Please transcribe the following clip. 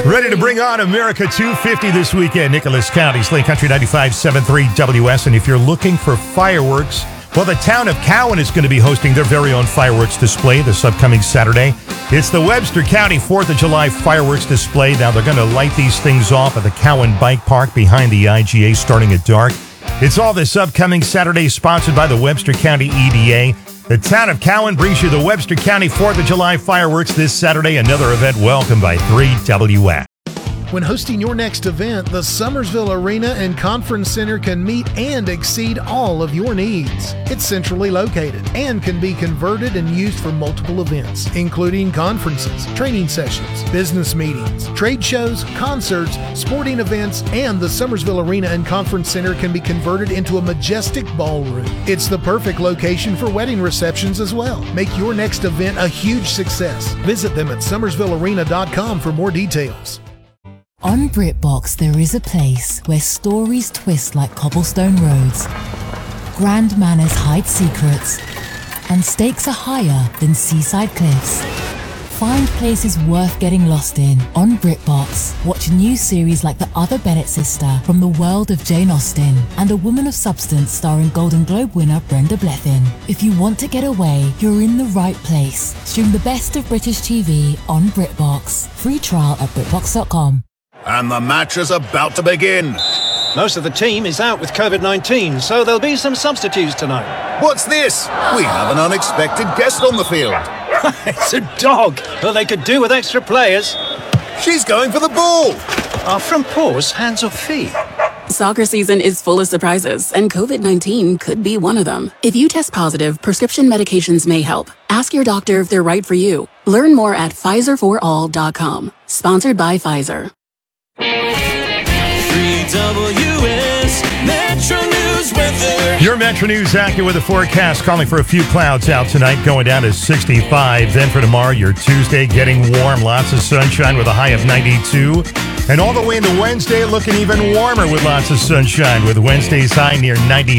Ready to bring on America 250 this weekend. Nicholas County, Slate Country 95.73 WS. And if you're looking for fireworks, well, the town of Cowan is going to be hosting their very own fireworks display this upcoming Saturday. It's the Webster County 4th of July fireworks display. Now, they're going to light these things off at the Cowan Bike Park behind the IGA starting at dark. It's all this upcoming Saturday, sponsored by the Webster County EDA. The town of Cowan brings you the Webster County 4th of July fireworks this Saturday. Another event welcomed by 3WS. When hosting your next event, the Summersville Arena and Conference Center can meet and exceed all of your needs. It's centrally located and can be converted and used for multiple events, including conferences, training sessions, business meetings, trade shows, concerts, sporting events, and the Summersville Arena and Conference Center can be converted into a majestic ballroom. It's the perfect location for wedding receptions as well. Make your next event a huge success. Visit them at summersvillearena.com for more details. On BritBox, there is a place where stories twist like cobblestone roads, grand manners hide secrets, and stakes are higher than seaside cliffs. Find places worth getting lost in on BritBox. Watch new series like The Other Bennett Sister from the world of Jane Austen and A Woman of Substance starring Golden Globe winner Brenda Blethyn. If you want to get away, you're in the right place. Stream the best of British TV on BritBox. Free trial at BritBox.com. And the match is about to begin. Most of the team is out with COVID-19, so there'll be some substitutes tonight. What's this? We have an unexpected guest on the field. It's a dog. Well, they could do with extra players. She's going for the ball. Are front paws hands or feet? Soccer season is full of surprises, and COVID-19 could be one of them. If you test positive, prescription medications may help. Ask your doctor if they're right for you. Learn more at PfizerForAll.com. Sponsored by Pfizer. 3WS Metro News weather. Your Metro News AccuWeather with a forecast calling for a few clouds out tonight, going down to 65. Then for tomorrow, your Tuesday getting warm, lots of sunshine with a high of 92. And all the way into Wednesday, looking even warmer with lots of sunshine, with Wednesday's high near 90.